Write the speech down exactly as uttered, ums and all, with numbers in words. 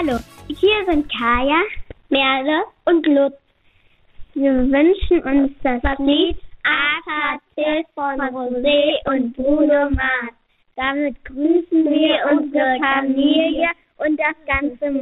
Hallo, hier sind Kaya, Merle und Lutz. Wir wünschen uns das Lied Arthur Till von Rosé und Bruno Mars. Damit grüßen wir unsere Familie und das ganze